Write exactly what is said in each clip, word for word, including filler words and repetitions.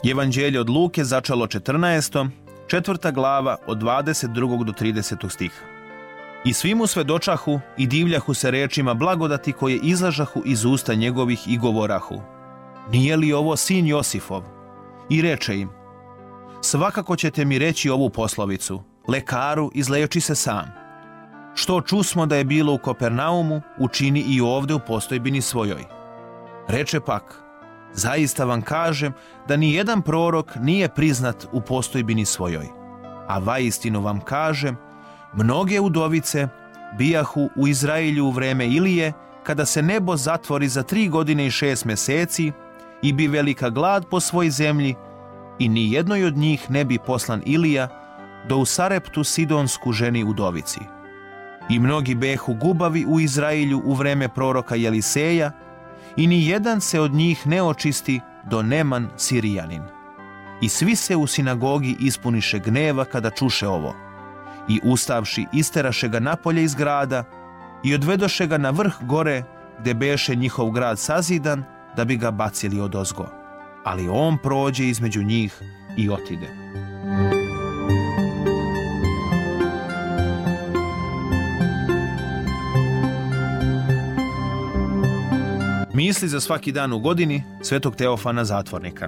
Evanđelje od Luke začalo četrnaestom, četvrta glava od dvadeset drugog do tridesetog stiha. I svi mu svedočahu i divljahu se rečima blagodati koje izlažahu iz usta njegovih i govorahu: nije li ovo sin Josifov? I reče im: svakako ćete mi reći ovu poslovicu: lekaru, izleči se sam. Što čusmo da je bilo u Kopernaumu, učini i ovde u postojbini svojoj. Reče pak: zaista vam kažem da ni jedan prorok nije priznat u postojbini svojoj. A vaistinu vam kažem, mnoge udovice bijahu u Izraelju u vreme Ilije, kada se nebo zatvori za tri godine i šest meseci i bi velika glad po svoj zemlji, i ni jednoj od njih ne bi poslan Ilija do u Sareptu Sidonsku ženi udovici. I mnogi behu gubavi u Izraelju u vreme proroka Jeliseja, i ni jedan se od njih ne očisti do Neman Sirijanin. I svi se u sinagogi ispuniše gneva kada čuše ovo. I ustavši isteraše ga napolje iz grada i odvedoše ga na vrh gore gde beše njihov grad sazidan, da bi ga bacili odozgo. Ali on prođe između njih i otide. Misli za svaki dan u godini svetog Teofana Zatvornika.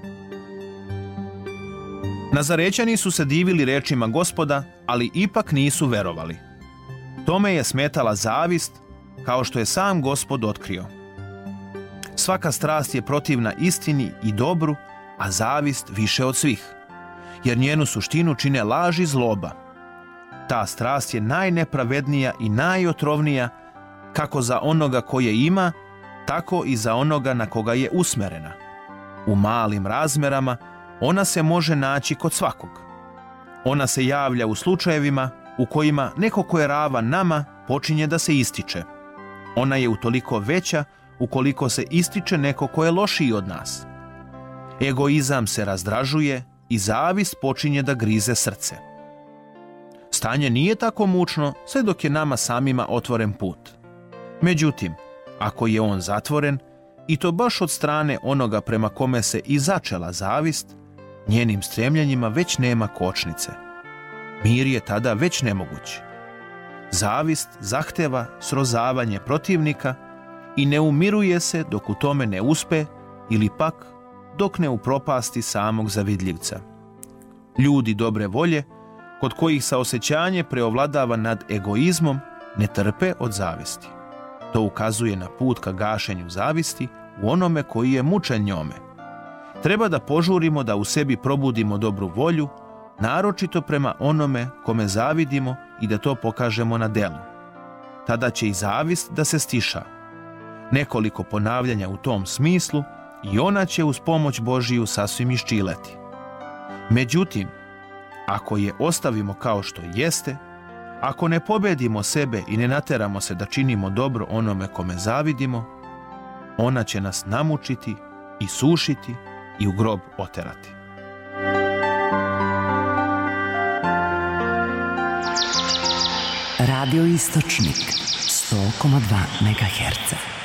Nazarećani su se divili rečima Gospoda, ali ipak nisu verovali. Tome je smetala zavist, kao što je sam Gospod otkrio. Svaka strast je protivna istini i dobru, a zavist više od svih, jer njenu suštinu čine laž i zloba. Ta strast je najnepravednija i najotrovnija, kako za onoga koje ima, tako i za onoga na koga je usmerena. U malim razmerama ona se može naći kod svakog. Ona se javlja u slučajevima u kojima neko ko je ravan nama počinje da se ističe. Ona je utoliko veća ukoliko se ističe neko ko je lošiji od nas. Egoizam se razdražuje i zavist počinje da grize srce. Stanje nije tako mučno sve dok je nama samima otvoren put. Međutim, ako je on zatvoren, i to baš od strane onoga prema kome se i začela zavist, njenim stremljenjima već nema kočnice. Mir je tada već nemoguć. Zavist zahteva srozavanje protivnika i ne umiruje se dok u tome ne uspe ili pak dok ne upropasti samog zavidljivca. Ljudi dobre volje, kod kojih saosećanje preovladava nad egoizmom, ne trpe od zavisti. To ukazuje na put ka gašenju zavisti u onome koji je mučen njome. Treba da požurimo da u sebi probudimo dobru volju, naročito prema onome kome zavidimo, i da to pokažemo na delu. Tada će i zavist da se stiša. Nekoliko ponavljanja u tom smislu i ona će uz pomoć Božiju sasvim iščileti. Međutim, ako je ostavimo kao što jeste, ako ne pobedimo sebe i ne nateramo se da činimo dobro onome kome zavidimo, ona će nas namučiti i sušiti i u grob oterati. Radio Istočnik sto zarez dva megaherca.